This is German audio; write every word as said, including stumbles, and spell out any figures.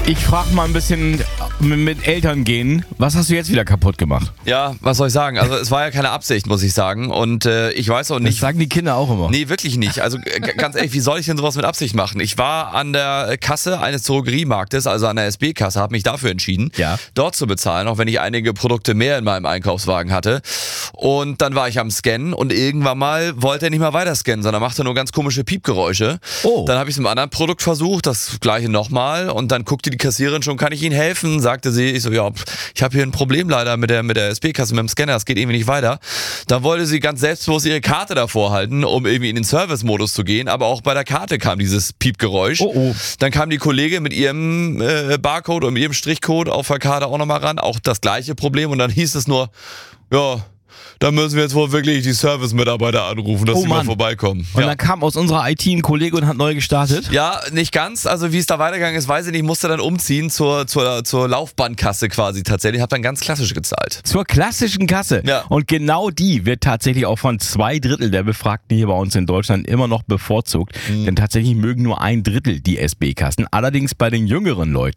Ich frage mal ein bisschen mit Eltern gehen. Was hast du jetzt wieder kaputt gemacht? Ja, was soll ich sagen? Also es war ja keine Absicht, muss ich sagen. Und äh, ich weiß auch nicht... Das sagen die Kinder auch immer. Nee, wirklich nicht. Also g- ganz ehrlich, wie soll ich denn sowas mit Absicht machen? Ich war an der Kasse eines Drogeriemarktes, also an der S B-Kasse, habe mich dafür entschieden, Ja. dort zu bezahlen, auch wenn ich einige Produkte mehr in meinem Einkaufswagen hatte. Und dann war ich am Scannen und irgendwann mal wollte er nicht mehr weiter scannen, sondern machte nur ganz komische Piepgeräusche. Oh. Dann habe ich es mit einem anderen Produkt versucht, das gleiche nochmal, und dann guckte die Kassiererin schon, kann ich Ihnen helfen? Sagte sie. Ich so, ja, ich habe hier ein Problem leider mit der, mit der S B-Kasse, mit dem Scanner, das geht irgendwie nicht weiter. Dann wollte sie ganz selbstbewusst ihre Karte davor halten, um irgendwie in den Service-Modus zu gehen, aber auch bei der Karte kam dieses Piepgeräusch. Oh, oh. Dann kam die Kollegin mit ihrem äh, Barcode und ihrem Strichcode auf der Karte auch nochmal ran, auch das gleiche Problem, und dann hieß es nur, ja, da müssen wir jetzt wohl wirklich die Service-Mitarbeiter anrufen, dass Oh sie mal Mann. vorbeikommen. Und Ja. dann kam aus unserer I T ein Kollege und hat neu gestartet. Ja, nicht ganz. Also wie es da weitergegangen ist, weiß ich nicht. Musste dann umziehen zur, zur, zur Laufbahnkasse quasi tatsächlich. Hab dann ganz klassisch gezahlt. Zur klassischen Kasse. Ja. Und genau die wird tatsächlich auch von zwei Drittel der Befragten hier bei uns in Deutschland immer noch bevorzugt. Mhm. Denn tatsächlich mögen nur ein Drittel die S B-Kassen. Allerdings bei den jüngeren Leuten